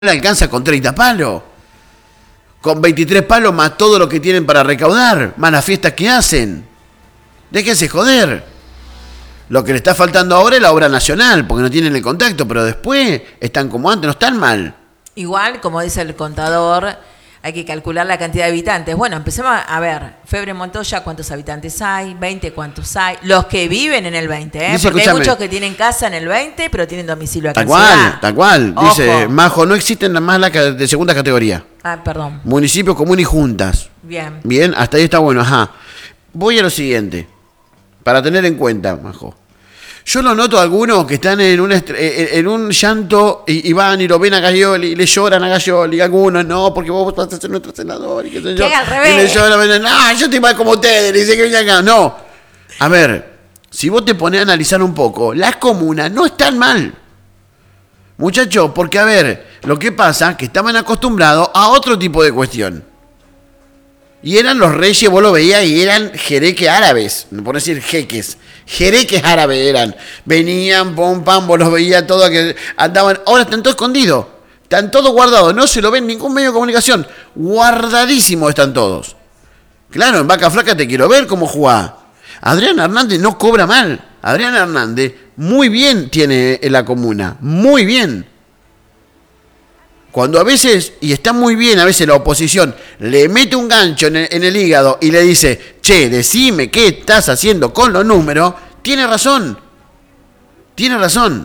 le alcanza con 30 palos. Con 23 palos más todo lo que tienen para recaudar, más las fiestas que hacen. Déjense joder. Lo que le está faltando ahora es la obra nacional, porque no tienen el contacto, pero después están como antes, no están mal. Igual, como dice el contador, hay que calcular la cantidad de habitantes. Bueno, empecemos a ver, Febre Montoya, ¿cuántos habitantes hay? 20, ¿cuántos hay? Los que viven en el 20, ¿eh? Dice, porque hay escúchame, muchos que tienen casa en el 20, pero tienen domicilio acá tal en cual, Ciudad. tal cual. Ojo. Dice, Majo, no existen más las de segunda categoría. Ah, perdón. Municipios, comunas y juntas. Bien. Bien, hasta ahí está bueno, ajá. Voy a lo siguiente, para tener en cuenta, Majo. Yo lo noto a algunos que están en un llanto y van y lo ven a Gayoli y le lloran a Gayoli. Y algunos, no, porque vos vas a ser nuestro senador y qué sé yo. Que al revés. Y le lloran, no, yo estoy mal como ustedes, le dice que venga acá. No. A ver, si vos te pones a analizar un poco, las comunas no están mal. Muchachos, porque a ver, lo que pasa es que estaban acostumbrados a otro tipo de cuestión. Y eran los reyes, vos lo veías, y eran jereques árabes, por no decir jeques. Jereques árabes eran. Venían, pom, pam, vos los veías todos que andaban. Ahora están todos escondidos. Están todos guardados. No se lo ven en ningún medio de comunicación. Guardadísimos están todos. Claro, en Vaca Flaca te quiero ver cómo jugás. Adrián Hernández no cobra mal. Adrián Hernández muy bien tiene en la comuna. Muy bien. Cuando a veces, y está muy bien, a veces la oposición le mete un gancho en el hígado y le dice, che, decime qué estás haciendo con los números, tiene razón. Tiene razón.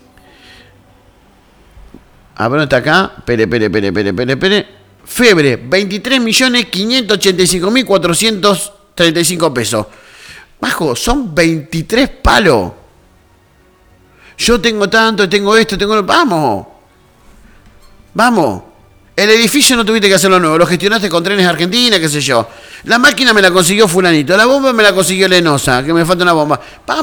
A ver, ¿dónde está acá? Pere. Febre, 23.585.435 pesos. Bajo, son 23 palos. Yo tengo tanto, tengo esto, tengo... Vamos. El edificio no tuviste que hacerlo nuevo, lo gestionaste con Trenes Argentina, qué sé yo. La máquina me la consiguió fulanito, la bomba me la consiguió Lenosa, que me falta una bomba.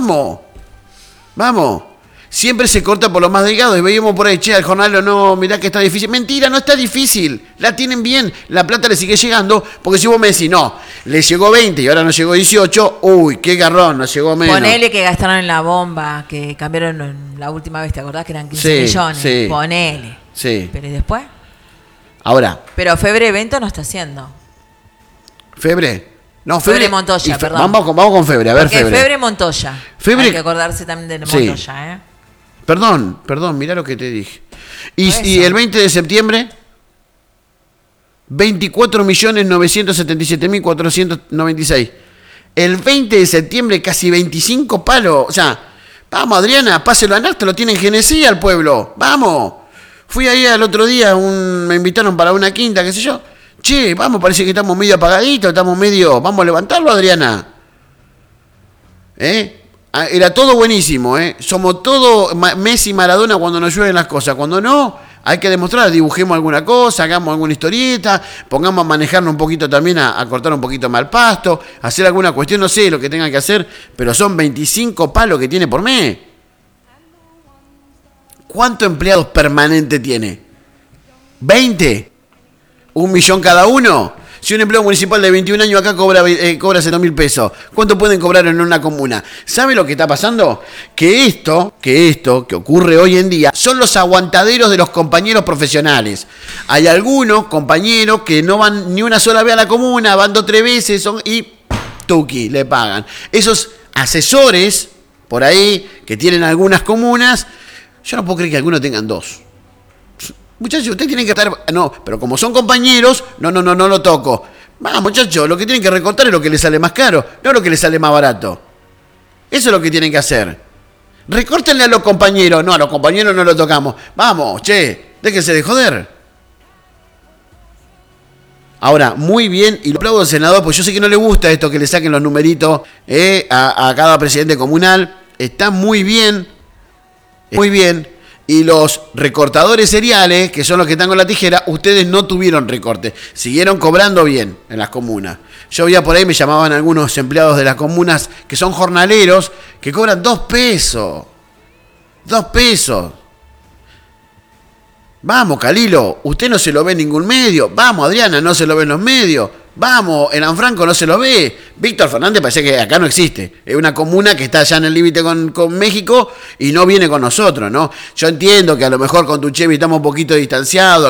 Vamos. Siempre se corta por lo más delgado y veíamos por ahí, che, al jornal no, mirá que está difícil. Mentira, no está difícil. La tienen bien, la plata le sigue llegando, porque si vos me decís, no, le llegó 20 y ahora no llegó 18, uy, qué garrón, no llegó menos. Ponele que gastaron en la bomba, que cambiaron la última vez, ¿te acordás? Que eran 15 millones. Sí. Ponele. Sí. Pero ¿y después? Ahora. Pero Febre Evento no está haciendo. ¿Febre? No, Febre Montoya, perdón. Vamos con Febre, a ver, porque Febre. Febre Montoya. Febre... Hay que acordarse también de Montoya, ¿eh? Perdón, mirá lo que te dije. Y el 20 de septiembre, 24.977.496. El 20 de septiembre, casi 25 palos. O sea, vamos, Adriana, páselo a Narto, lo tienen Genesí al pueblo. Vamos. Fui ahí al otro día, me invitaron para una quinta, qué sé yo. Che, vamos, parece que estamos medio apagaditos, vamos a levantarlo, Adriana. Era todo buenísimo, Somos todo Messi y Maradona cuando nos llueven las cosas. Cuando no, hay que demostrar, dibujemos alguna cosa, hagamos alguna historieta, pongamos a manejarnos un poquito también, a cortar un poquito más el pasto, hacer alguna cuestión, no sé lo que tengan que hacer, pero son 25 palos que tiene por mes. ¿Cuántos empleados permanentes tiene? ¿20? ¿1 millón cada uno? Si un empleado municipal de 21 años acá cobra 100.000 pesos, ¿cuánto pueden cobrar en una comuna? ¿Sabe lo que está pasando? Que esto que ocurre hoy en día son los aguantaderos de los compañeros profesionales. Hay algunos compañeros que no van ni una sola vez a la comuna, van 2 o 3 veces y tuki, le pagan. Esos asesores por ahí que tienen algunas comunas, yo no puedo creer que algunos tengan 2. Muchachos, ustedes tienen que estar... No, pero como son compañeros, no lo toco. Muchachos, lo que tienen que recortar es lo que les sale más caro, no lo que les sale más barato. Eso es lo que tienen que hacer. Recórtenle a los compañeros. No, a los compañeros no lo tocamos. Vamos, che, déjense de joder. Ahora, muy bien, y lo aplaudo al senador, porque yo sé que no le gusta esto que le saquen los numeritos a cada presidente comunal. Está muy bien. Muy bien. Y los recortadores seriales, que son los que están con la tijera, ustedes no tuvieron recorte. Siguieron cobrando bien en las comunas. Yo veía por ahí, me llamaban algunos empleados de las comunas que son jornaleros, que cobran 2 pesos. 2 pesos. Vamos, Calilo, usted no se lo ve en ningún medio. Vamos, Adriana, no se lo ve en los medios. Vamos, en Anfranco no se lo ve. Víctor Fernández parece que acá no existe. Es una comuna que está allá en el límite con México y no viene con nosotros, ¿no? Yo entiendo que a lo mejor con Tuchemi estamos un poquito distanciados.